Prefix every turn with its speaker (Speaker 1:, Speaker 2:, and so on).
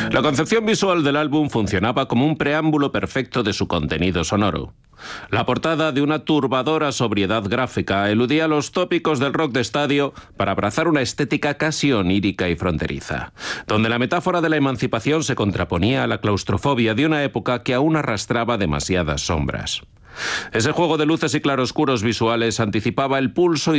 Speaker 1: La concepción visual del álbum funcionaba como un preámbulo perfecto de su contenido sonoro. La portada, de una turbadora sobriedad gráfica, eludía los tópicos del rock de estadio para abrazar una estética casi onírica y fronteriza, donde la metáfora de la emancipación se contraponía a la claustrofobia de una época que aún arrastraba demasiadas sombras. Ese juego de luces y claroscuros visuales anticipaba el pulso y